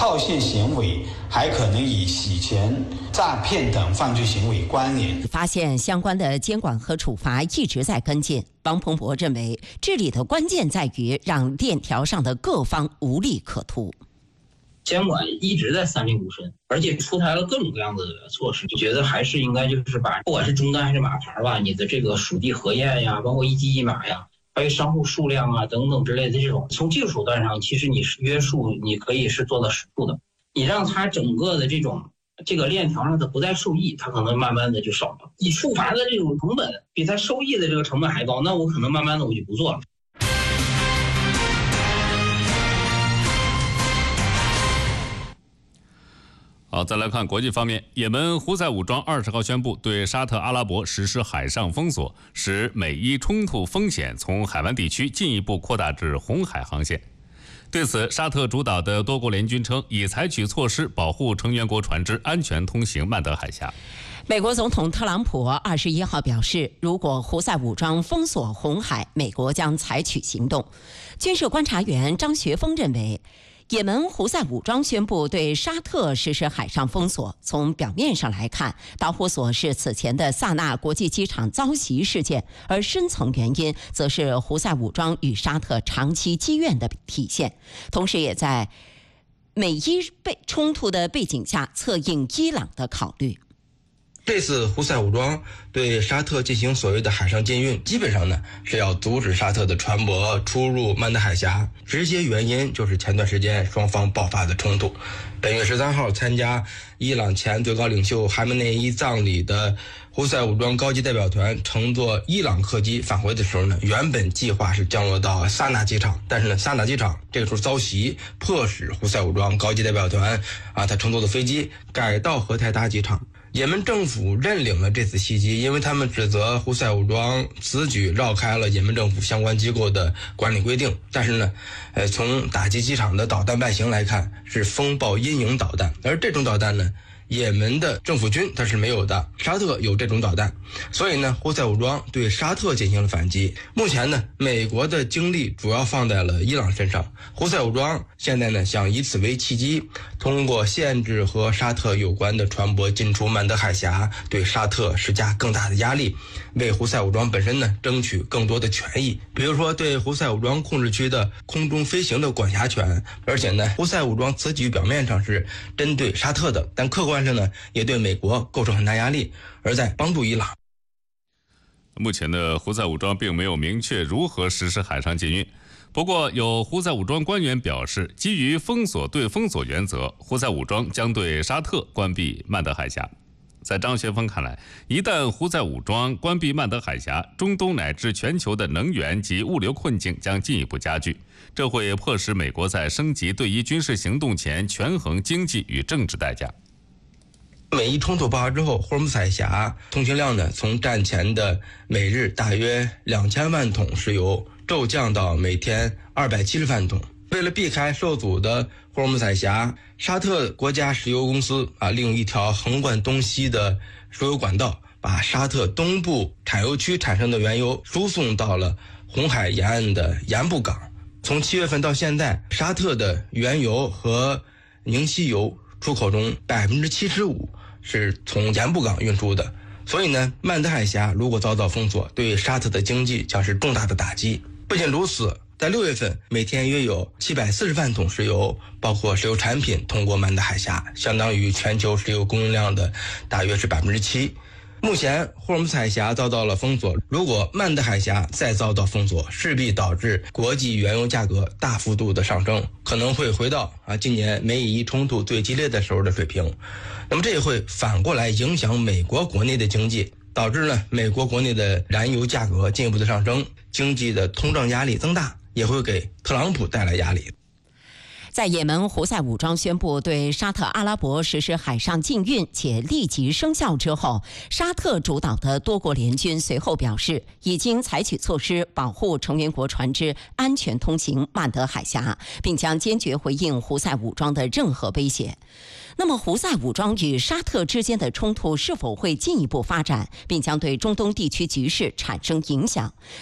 套现行为还可能与洗钱、诈骗等犯罪行为关联。 发现相关的监管和处罚一直在跟进。王鹏博认为，治理的关键在于让链条上的各方无利可图。 监管一直在三令五申，而且出台了各种各样的措施，就觉得还是应该就是把不管是终端还是码牌吧，你的这个属地核验呀，包括一机一码呀，还有商户数量啊等等之类的这种，从技术手段上，其实你是约束，你可以是做到适度的。你让它整个的这个链条上它不再受益，它可能慢慢的就少了。你处罚的这种成本比它收益的这个成本还高，那我可能慢慢的我就不做了。 好，再来看国际方面，也门胡塞武装20号宣布对沙特阿拉伯实施海上封锁，使美伊冲突风险从海湾地区进一步扩大至红海航线。对此，沙特主导的多国联军称已采取措施保护成员国船只安全通行曼德海峡。 美国总统特朗普21号表示，如果胡塞武装封锁红海，美国将采取行动。军事观察员张学峰认为，也门胡塞武装宣布对沙特实施海上封锁，从表面上来看，导火索是此前的萨那国际机场遭袭事件，而深层原因则是胡塞武装与沙特长期积怨的体现，同时也在美伊冲突的背景下策应伊朗的考虑。 这次胡塞武装对沙特进行所谓的海上禁运，基本上呢是要阻止沙特的船舶出入曼德海峡。直接原因就是前段时间双方爆发的冲突。本月13号参加伊朗前最高领袖哈梅内伊葬礼的胡塞武装高级代表团乘坐伊朗客机返回的时候呢，原本计划是降落到萨那机场，但是呢萨那机场这个时候遭袭，迫使胡塞武装高级代表团他乘坐的飞机改到荷台达机场。也门政府认领了这次袭击，因为他们指责胡塞武装此举绕开了也门政府相关机构的管理规定。但是呢，从打击机场的导弹外形来看，是风暴阴影导弹，而这种导弹呢，也门的政府军它是没有的，沙特有这种导弹，所以呢，胡塞武装对沙特进行了反击。目前呢，美国的精力主要放在了伊朗身上，胡塞武装现在呢想以此为契机，通过限制和沙特有关的船舶进出曼德海峡，对沙特施加更大的压力，为胡塞武装本身呢争取更多的权益，比如说对胡塞武装控制区的空中飞行的管辖权。而且呢，胡塞武装此举表面上是针对沙特的，但客观上呢也对美国构成很大压力，而在帮助伊朗。 目前的胡塞武装并没有明确如何实施海上禁运，不过有胡塞武装官员表示，基于封锁对封锁原则，胡塞武装将对沙特关闭曼德海峡。在张学峰看来，一旦胡塞武装关闭曼德海峡，中东乃至全球的能源及物流困境将进一步加剧，这会迫使美国在升级对伊军事行动前权衡经济与政治代价。 美伊冲突爆发之后，霍尔木兹海峡通行量呢从战前的每日大约2000万桶石油骤降到每天270万桶。为了避开受阻的霍尔木兹海峡，沙特国家石油公司利用一条横贯东西的输油管道，把沙特东部产油区产生的原油输送到了红海沿岸的盐布港。从7月份到现在，沙特的原油和凝稀油出口中75%是从盐布港运输的，所以呢，曼德海峡如果遭到封锁，对沙特的经济将是重大的打击。不仅如此，在6月份，每天约有740万桶石油，包括石油产品通过曼德海峡，相当于全球石油供应量的大约是7%。目前霍尔木兹海峡遭到了封锁，如果曼德海峡再遭到封锁，势必导致国际原油价格大幅度的上升，可能会回到今年美伊冲突最激烈的时候的水平。那么这也会反过来影响美国国内的经济，导致呢美国国内的燃油价格进一步的上升，经济的通胀压力增大，也会给特朗普带来压力。 在也门胡塞武装宣布对沙特阿拉伯实施海上禁运且立即生效之后，沙特主导的多国联军随后表示，已经采取措施保护成员国船只安全通行曼德海峡，并将坚决回应胡塞武装的任何威胁。那么胡塞武装与沙特之间的冲突是否会进一步发展，并将对中东地区局势产生影响？